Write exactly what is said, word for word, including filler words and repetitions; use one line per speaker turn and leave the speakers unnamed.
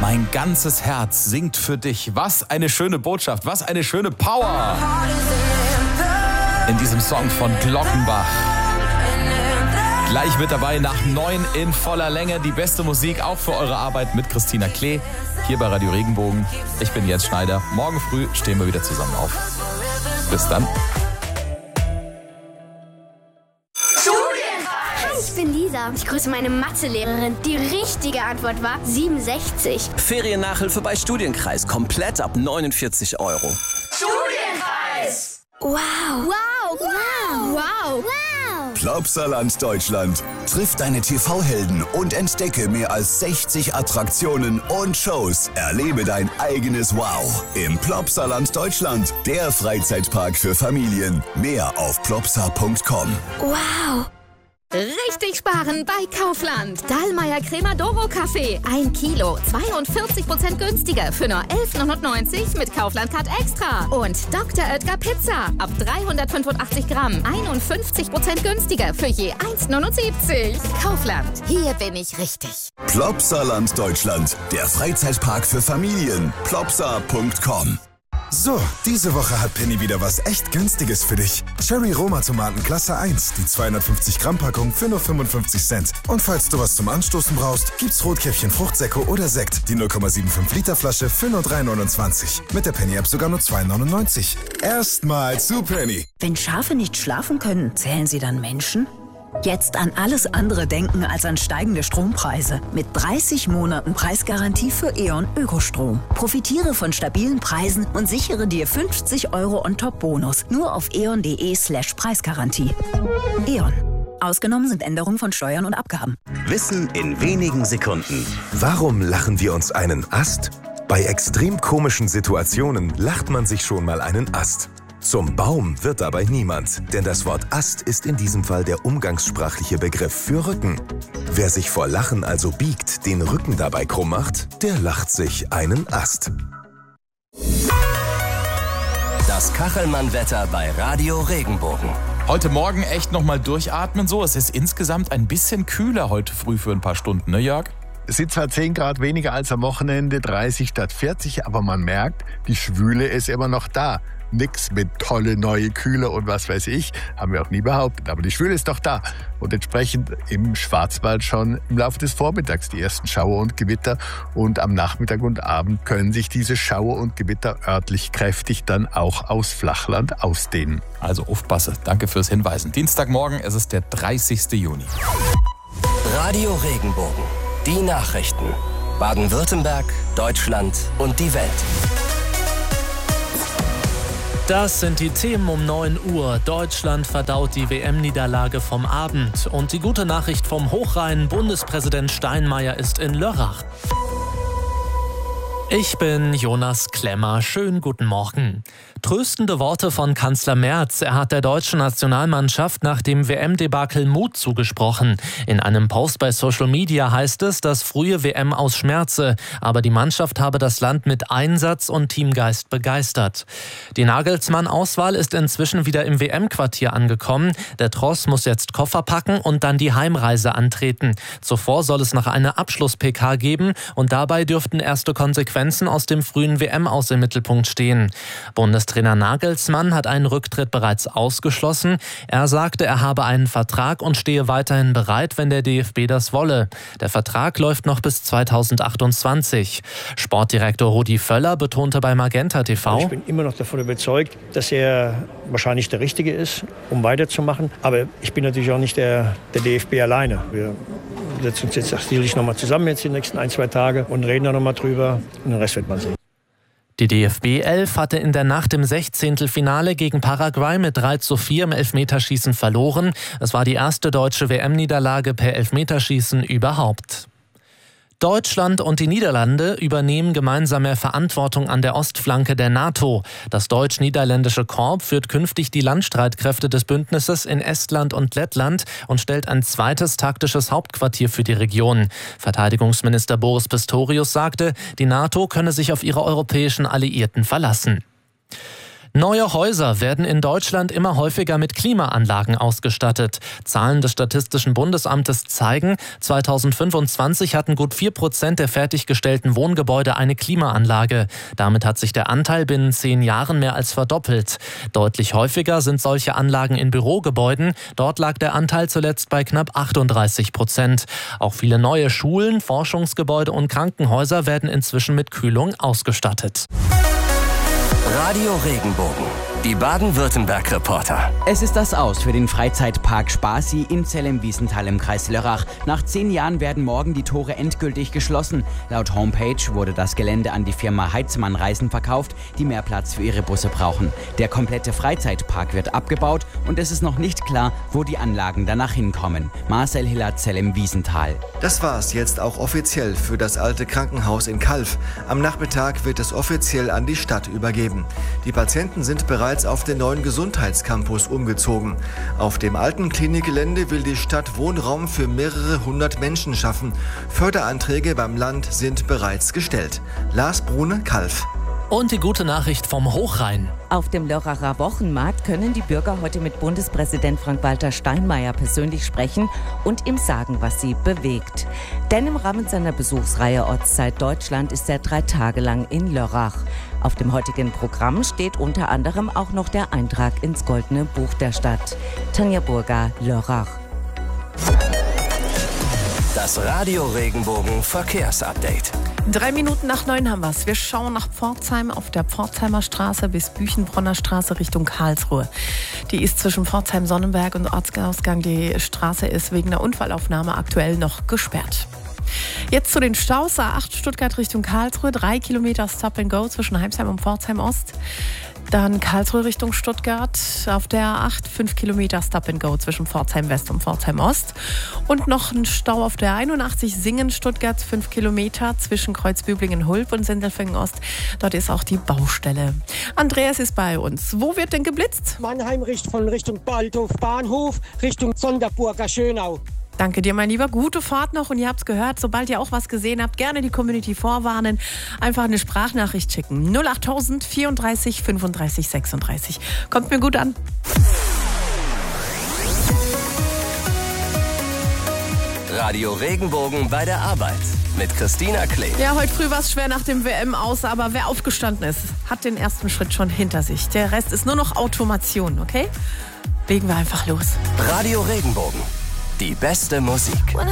Mein ganzes Herz singt für dich. Was eine schöne Botschaft, was eine schöne Power in diesem Song von Glockenbach. Gleich mit dabei nach neun in voller Länge. Die beste Musik auch für eure Arbeit mit Christina Klee. Hier bei Radio Regenbogen. Ich bin Jens Schneider. Morgen früh stehen wir wieder zusammen auf. Bis dann.
Ich bin Lisa. Ich grüße meine Mathelehrerin. Die richtige Antwort war siebenundsechzig.
Feriennachhilfe bei Studienkreis. Komplett ab neunundvierzig Euro.
Studienkreis! Wow! Wow! Wow! Wow! Wow!
Plopsaland Deutschland. Triff deine T V-Helden und entdecke mehr als sechzig Attraktionen und Shows. Erlebe dein eigenes Wow im Plopsaland Deutschland. Der Freizeitpark für Familien. Mehr auf plopsa punkt com.
Wow!
Richtig sparen bei Kaufland. Dallmayr Cremadoro Kaffee. Ein Kilo, zweiundvierzig Prozent günstiger für nur elf neunundneunzig mit Kaufland-Card Extra. Und Doktor Oetker Pizza. Ab dreihundertfünfundachtzig Gramm. einundfünfzig Prozent günstiger für je eins neunundsiebzig. Kaufland. Hier bin ich richtig.
Plopsaland Deutschland. Der Freizeitpark für Familien. plopsa punkt com.
So, diese Woche hat Penny wieder was echt Günstiges für dich. Cherry Roma Tomaten Klasse eins, die zweihundertfünfzig Gramm Packung für nur fünfundfünfzig Cent. Und falls du was zum Anstoßen brauchst, gibt's Rotkäppchen Fruchtsäcke oder Sekt, die null Komma fünfundsiebzig Liter Flasche für nur drei neunundzwanzig. Mit der Penny App sogar nur zwei neunundneunzig. Erstmal zu Penny.
Wenn Schafe nicht schlafen können, zählen sie dann Menschen? Jetzt an alles andere denken als an steigende Strompreise. Mit dreißig Monaten Preisgarantie für E.ON Ökostrom. Profitiere von stabilen Preisen und sichere dir fünfzig Euro On-Top-Bonus. Nur auf eon.de slash Preisgarantie. E.ON. Ausgenommen sind Änderungen von Steuern und Abgaben.
Wissen in wenigen Sekunden. Warum lachen wir uns einen Ast? Bei extrem komischen Situationen lacht man sich schon mal einen Ast. Zum Baum wird dabei niemand, denn das Wort Ast ist in diesem Fall der umgangssprachliche Begriff für Rücken. Wer sich vor Lachen also biegt, den Rücken dabei krumm macht, der lacht sich einen Ast.
Das Kachelmann-Wetter bei Radio Regenbogen.
Heute Morgen echt nochmal durchatmen so. Es ist insgesamt ein bisschen kühler heute früh für ein paar Stunden, ne Jörg?
Es sind zwar zehn Grad weniger als am Wochenende, dreißig statt vierzig, aber man merkt, die Schwüle ist immer noch da. Nix mit tolle neue Kühle und was weiß ich, haben wir auch nie behauptet. Aber die Schwüle ist doch da. Und entsprechend im Schwarzwald schon im Laufe des Vormittags die ersten Schauer und Gewitter. Und am Nachmittag und Abend können sich diese Schauer und Gewitter örtlich kräftig dann auch aus Flachland ausdehnen.
Also aufpasse. Danke fürs Hinweisen. Dienstagmorgen, es ist der dreißigsten Juni.
Radio Regenbogen. Die Nachrichten. Baden-Württemberg, Deutschland und die Welt.
Das sind die Themen um neun Uhr. Deutschland verdaut die W M-Niederlage vom Abend. Und die gute Nachricht vom Hochrhein: Bundespräsident Steinmeier ist in Lörrach. Ich bin Jonas Klemmer. Schönen guten Morgen. Tröstende Worte von Kanzler Merz. Er hat der deutschen Nationalmannschaft nach dem W M-Debakel Mut zugesprochen. In einem Post bei Social Media heißt es, das frühe W M ausschmerze, aber die Mannschaft habe das Land mit Einsatz und Teamgeist begeistert. Die Nagelsmann-Auswahl ist inzwischen wieder im W M-Quartier angekommen. Der Tross muss jetzt Koffer packen und dann die Heimreise antreten. Zuvor soll es noch eine Abschluss-P K geben und dabei dürften erste Konsequenzen aus dem frühen W M-Aus im Mittelpunkt stehen. Bundestrainer Nagelsmann hat einen Rücktritt bereits ausgeschlossen. Er sagte, er habe einen Vertrag und stehe weiterhin bereit, wenn der D F B das wolle. Der Vertrag läuft noch bis zweitausendachtundzwanzig. Sportdirektor Rudi Völler betonte bei Magenta T V:
Ich bin immer noch davon überzeugt, dass er wahrscheinlich der Richtige ist, um weiterzumachen. Aber ich bin natürlich auch nicht der, der D F B alleine. Wir setzen uns jetzt sicherlich noch mal zusammen jetzt die nächsten ein, zwei Tage und reden da noch mal drüber. Und den Rest wird man sehen.
Die D F B elf hatte in der Nacht im Sechzehntelfinale gegen Paraguay mit drei zu vier im Elfmeterschießen verloren. Es war die erste deutsche W M-Niederlage per Elfmeterschießen überhaupt. Deutschland und die Niederlande übernehmen gemeinsam mehr Verantwortung an der Ostflanke der NATO. Das deutsch-niederländische Korps führt künftig die Landstreitkräfte des Bündnisses in Estland und Lettland und stellt ein zweites taktisches Hauptquartier für die Region. Verteidigungsminister Boris Pistorius sagte, die NATO könne sich auf ihre europäischen Alliierten verlassen. Neue Häuser werden in Deutschland immer häufiger mit Klimaanlagen ausgestattet. Zahlen des Statistischen Bundesamtes zeigen, zweitausendfünfundzwanzig hatten gut vier Prozent der fertiggestellten Wohngebäude eine Klimaanlage. Damit hat sich der Anteil binnen zehn Jahren mehr als verdoppelt. Deutlich häufiger sind solche Anlagen in Bürogebäuden. Dort lag der Anteil zuletzt bei knapp achtunddreißig Prozent. Auch viele neue Schulen, Forschungsgebäude und Krankenhäuser werden inzwischen mit Kühlung ausgestattet.
Radio Regenbogen, die Baden-Württemberg-Reporter.
Es ist das Aus für den Freizeitpark Spaßi in Zell-im-Wiesental im Kreis Lörrach. Nach zehn Jahren werden morgen die Tore endgültig geschlossen. Laut Homepage wurde das Gelände an die Firma Heitzmann Reisen verkauft, die mehr Platz für ihre Busse brauchen. Der komplette Freizeitpark wird abgebaut und es ist noch nicht klar, wo die Anlagen danach hinkommen. Marcel Hiller, Zell-im-Wiesental.
Das war's jetzt auch offiziell für das alte Krankenhaus in Calw. Am Nachmittag wird es offiziell an die Stadt übergeben. Die Patienten sind bereits auf den neuen Gesundheitscampus umgezogen. Auf dem alten Klinikgelände will die Stadt Wohnraum für mehrere hundert Menschen schaffen. Förderanträge beim Land sind bereits gestellt. Lars Brune, Calw.
Und die gute Nachricht vom Hochrhein.
Auf dem Lörracher Wochenmarkt können die Bürger heute mit Bundespräsident Frank-Walter Steinmeier persönlich sprechen und ihm sagen, was sie bewegt. Denn im Rahmen seiner Besuchsreihe Ortszeit Deutschland ist er drei Tage lang in Lörrach. Auf dem heutigen Programm steht unter anderem auch noch der Eintrag ins Goldene Buch der Stadt. Tanja Burger, Lörrach.
Das Radio Regenbogen Verkehrsupdate.
Drei Minuten nach neun haben wir es. Wir schauen nach Pforzheim auf der Pforzheimer Straße bis Büchenbronner Straße Richtung Karlsruhe. Die ist zwischen Pforzheim-Sonnenberg und Ortsausgang. Die Straße ist wegen der Unfallaufnahme aktuell noch gesperrt. Jetzt zu den Staus. A acht Stuttgart Richtung Karlsruhe. Drei Kilometer Stop and Go zwischen Heimsheim und Pforzheim Ost. Dann Karlsruhe Richtung Stuttgart auf der A acht, fünf Kilometer Stop and Go zwischen Pforzheim West und Pforzheim Ost. Und noch ein Stau auf der einundachtzig Singen Stuttgart, fünf Kilometer zwischen Kreuzbüblingen-Hulb und Sindelfingen Ost. Dort ist auch die Baustelle. Andreas ist bei uns. Wo wird denn geblitzt?
Mannheim von Richtung Baldhof Bahnhof, Richtung Sonderburger Schönau.
Danke dir, mein Lieber. Gute Fahrt noch. Und ihr habt es gehört, sobald ihr auch was gesehen habt, gerne die Community vorwarnen. Einfach eine Sprachnachricht schicken. null achttausend vierunddreißig fünfunddreißig sechsunddreißig. Kommt mir gut an.
Radio Regenbogen bei der Arbeit mit Christina Klee.
Ja, heute früh war es schwer nach dem W M aus, aber wer aufgestanden ist, hat den ersten Schritt schon hinter sich. Der Rest ist nur noch Automation, okay? Legen wir einfach los.
Radio Regenbogen. Die beste Musik.